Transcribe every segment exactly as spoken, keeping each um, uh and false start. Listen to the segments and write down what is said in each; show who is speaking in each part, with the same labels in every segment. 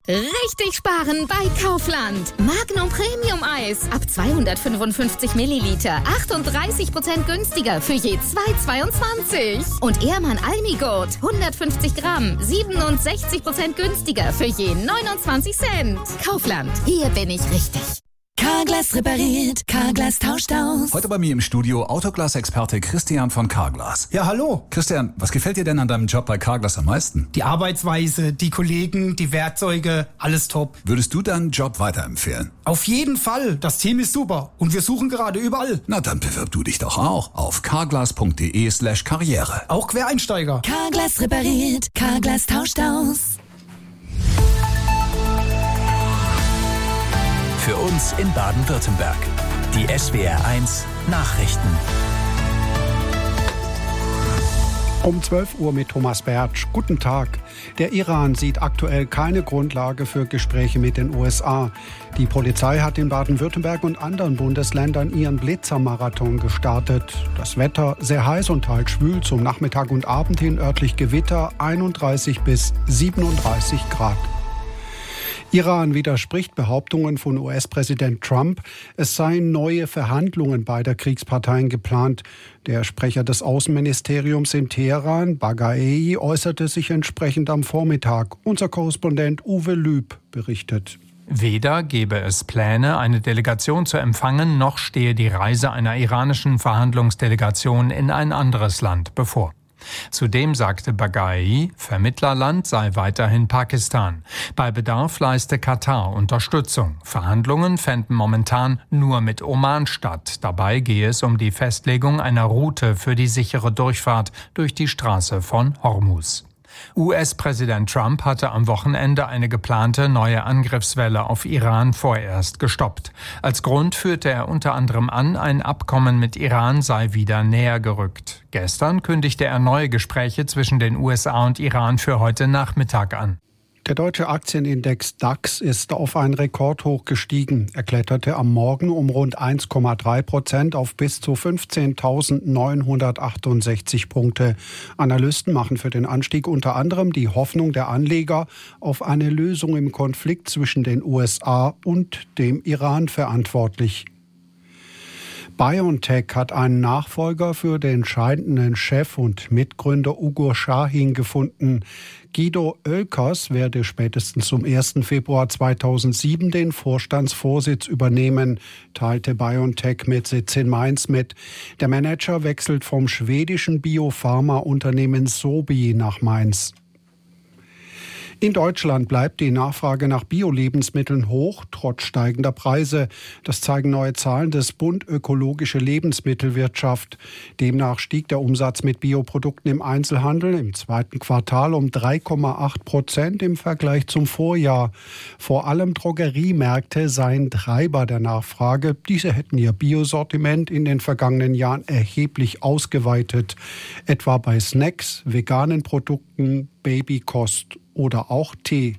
Speaker 1: Richtig sparen bei Kaufland. Magnum Premium Eis ab zweihundertfünfundfünfzig Milliliter. achtunddreißig Prozent günstiger für je zwei Euro zweiundzwanzig. Und Ehrmann Almigurt hundertfünfzig Gramm. siebenundsechzig Prozent günstiger für je neunundzwanzig Cent. Kaufland, hier bin ich richtig.
Speaker 2: Carglass repariert, Carglass tauscht aus.
Speaker 3: Heute bei mir im Studio Autoglas-Experte Christian von Carglass.
Speaker 4: Ja, hallo.
Speaker 3: Christian, was gefällt dir denn an deinem Job bei Carglass am meisten?
Speaker 4: Die Arbeitsweise, die Kollegen, die Werkzeuge, alles top.
Speaker 3: Würdest du deinen Job weiterempfehlen?
Speaker 4: Auf jeden Fall. Das Team ist super. Und wir suchen gerade überall.
Speaker 3: Na, dann bewirb du dich doch auch auf carglass.de slash karriere.
Speaker 4: Auch Quereinsteiger.
Speaker 2: Carglass repariert, Carglass tauscht aus.
Speaker 5: Für uns in Baden-Württemberg. Die S W R eins Nachrichten.
Speaker 6: Um zwölf Uhr mit Thomas Bertsch. Guten Tag. Der Iran sieht aktuell keine Grundlage für Gespräche mit den U S A. Die Polizei hat in Baden-Württemberg und anderen Bundesländern ihren Blitzermarathon gestartet. Das Wetter sehr heiß und teils schwül, zum Nachmittag und Abend hin örtlich Gewitter, einunddreißig bis siebenunddreißig Grad. Iran widerspricht Behauptungen von U S-Präsident Trump, es seien neue Verhandlungen beider Kriegsparteien geplant. Der Sprecher des Außenministeriums in Teheran, Baghei, äußerte sich entsprechend am Vormittag. Unser Korrespondent Uwe Lüb berichtet.
Speaker 7: Weder gebe es Pläne, eine Delegation zu empfangen, noch stehe die Reise einer iranischen Verhandlungsdelegation in ein anderes Land bevor. Zudem sagte Baghai, Vermittlerland sei weiterhin Pakistan. Bei Bedarf leiste Katar Unterstützung. Verhandlungen fänden momentan nur mit Oman statt. Dabei gehe es um die Festlegung einer Route für die sichere Durchfahrt durch die Straße von Hormuz. U S-Präsident Trump hatte am Wochenende eine geplante neue Angriffswelle auf Iran vorerst gestoppt. Als Grund führte er unter anderem an, ein Abkommen mit Iran sei wieder näher gerückt. Gestern kündigte er neue Gespräche zwischen den U S A und Iran für heute Nachmittag an.
Speaker 6: Der deutsche Aktienindex DAX ist auf ein Rekordhoch gestiegen. Er kletterte am Morgen um rund eins Komma drei Prozent auf bis zu fünfzehntausendneunhundertachtundsechzig Punkte. Analysten machen für den Anstieg unter anderem die Hoffnung der Anleger auf eine Lösung im Konflikt zwischen den U S A und dem Iran verantwortlich. BioNTech hat einen Nachfolger für den scheidenden Chef und Mitgründer Ugur Sahin gefunden. Guido Oelkers werde spätestens zum ersten Februar zweitausendsieben den Vorstandsvorsitz übernehmen, teilte BioNTech mit Sitz in Mainz mit. Der Manager wechselt vom schwedischen Biopharma-Unternehmen Sobi nach Mainz. In Deutschland bleibt die Nachfrage nach Bio-Lebensmitteln hoch, trotz steigender Preise. Das zeigen neue Zahlen des Bund Ökologische Lebensmittelwirtschaft. Demnach stieg der Umsatz mit Bioprodukten im Einzelhandel im zweiten Quartal um drei Komma acht Prozent im Vergleich zum Vorjahr. Vor allem Drogeriemärkte seien Treiber der Nachfrage. Diese hätten ihr Biosortiment in den vergangenen Jahren erheblich ausgeweitet. Etwa bei Snacks, veganen Produkten, Babykost oder auch Tee.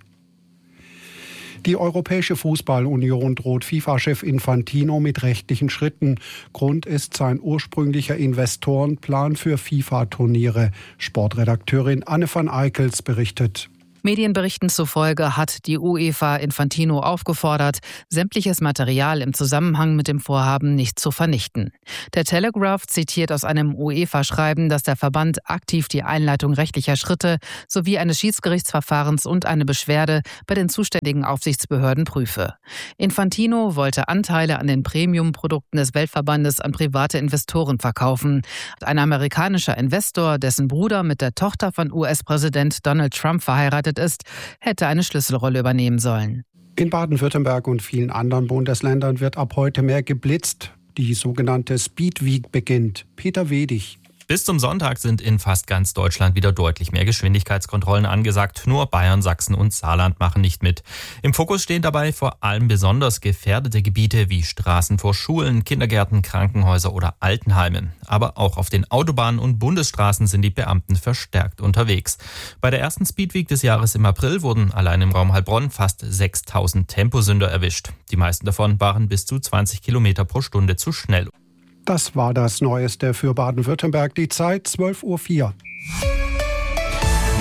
Speaker 6: Die Europäische Fußballunion droht FIFA-Chef Infantino mit rechtlichen Schritten. Grund ist sein ursprünglicher Investorenplan für FIFA-Turniere. Sportredakteurin Anne van Eickels berichtet.
Speaker 8: Medienberichten zufolge hat die UEFA Infantino aufgefordert, sämtliches Material im Zusammenhang mit dem Vorhaben nicht zu vernichten. Der Telegraph zitiert aus einem UEFA-Schreiben, dass der Verband aktiv die Einleitung rechtlicher Schritte sowie eines Schiedsgerichtsverfahrens und eine Beschwerde bei den zuständigen Aufsichtsbehörden prüfe. Infantino wollte Anteile an den Premium-Produkten des Weltverbandes an private Investoren verkaufen. Ein amerikanischer Investor, dessen Bruder mit der Tochter von U S-Präsident Donald Trump verheiratet ist, hätte eine Schlüsselrolle übernehmen sollen.
Speaker 6: In Baden-Württemberg und vielen anderen Bundesländern wird ab heute mehr geblitzt. Die sogenannte Speed Week beginnt. Peter Wedig.
Speaker 9: Bis zum Sonntag sind in fast ganz Deutschland wieder deutlich mehr Geschwindigkeitskontrollen angesagt. Nur Bayern, Sachsen und Saarland machen nicht mit. Im Fokus stehen dabei vor allem besonders gefährdete Gebiete wie Straßen vor Schulen, Kindergärten, Krankenhäuser oder Altenheimen. Aber auch auf den Autobahnen und Bundesstraßen sind die Beamten verstärkt unterwegs. Bei der ersten Speedweek des Jahres im April wurden allein im Raum Heilbronn fast sechstausend Temposünder erwischt. Die meisten davon waren bis zu zwanzig Kilometer pro Stunde zu schnell.
Speaker 6: Das war das Neueste für Baden-Württemberg. Die Zeit zwölf Uhr vier.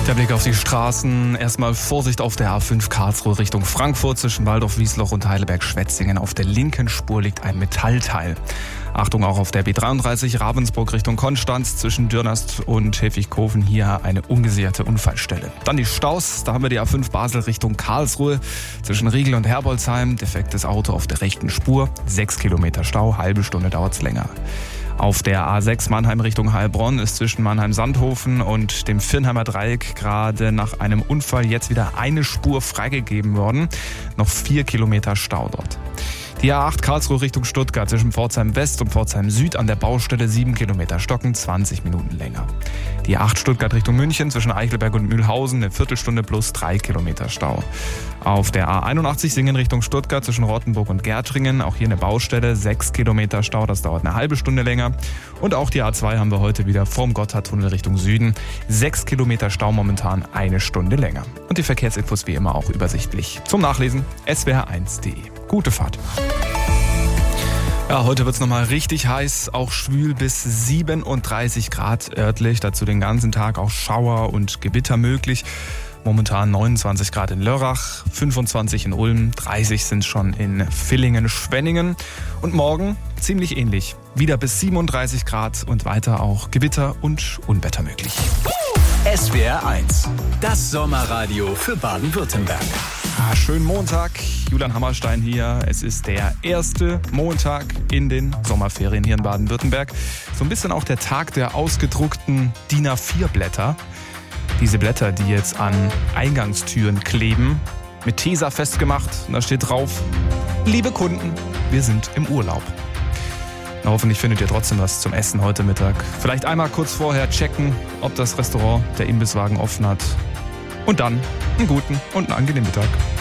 Speaker 10: Der Blick auf die Straßen. Erstmal Vorsicht auf der A fünf Karlsruhe Richtung Frankfurt zwischen Waldorf-Wiesloch und Heidelberg-Schwetzingen. Auf der linken Spur liegt ein Metallteil. Achtung auch auf der B dreiunddreißig Ravensburg Richtung Konstanz zwischen Dürnast und Hefigkofen. Hier eine ungesicherte Unfallstelle. Dann die Staus. Da haben wir die A fünf Basel Richtung Karlsruhe zwischen Riegel und Herbolzheim. Defektes Auto auf der rechten Spur. Sechs Kilometer Stau. Halbe Stunde dauert's länger. Auf der A sechs Mannheim Richtung Heilbronn ist zwischen Mannheim-Sandhofen und dem Viernheimer Dreieck gerade nach einem Unfall jetzt wieder eine Spur freigegeben worden. Noch vier Kilometer Stau dort. Die A acht Karlsruhe Richtung Stuttgart zwischen Pforzheim West und Pforzheim Süd an der Baustelle sieben Kilometer Stocken, zwanzig Minuten länger. Die A acht Stuttgart Richtung München zwischen Eichelberg und Mühlhausen eine Viertelstunde plus drei Kilometer Stau. Auf der A einundachtzig Singen Richtung Stuttgart zwischen Rottenburg und Gärtringen, auch hier eine Baustelle, sechs Kilometer Stau, das dauert eine halbe Stunde länger. Und auch die A zwei haben wir heute wieder vorm Gotthardtunnel Richtung Süden, sechs Kilometer Stau momentan, eine Stunde länger. Und die Verkehrsinfos wie immer auch übersichtlich zum Nachlesen S W R eins punkt de. Gute Fahrt. Ja, heute wird's nochmal richtig heiß, auch schwül bis siebenunddreißig Grad örtlich, dazu den ganzen Tag auch Schauer und Gewitter möglich. Momentan neunundzwanzig Grad in Lörrach, fünfundzwanzig in Ulm, dreißig sind schon in Villingen-Schwenningen und morgen ziemlich ähnlich. Wieder bis siebenunddreißig Grad und weiter auch Gewitter und Unwetter möglich.
Speaker 3: S W R eins, das Sommerradio für Baden-Württemberg.
Speaker 10: Ah, schönen Montag, Julian Hammerstein hier. Es ist der erste Montag in den Sommerferien hier in Baden-Württemberg. So ein bisschen auch der Tag der ausgedruckten D I N A vier Blätter. Diese Blätter, die jetzt an Eingangstüren kleben, mit Tesa festgemacht. Und da steht drauf, liebe Kunden, wir sind im Urlaub. Na, hoffentlich findet ihr trotzdem was zum Essen heute Mittag. Vielleicht einmal kurz vorher checken, ob das Restaurant, der Imbisswagen offen hat. Und dann einen guten und einen angenehmen Mittag.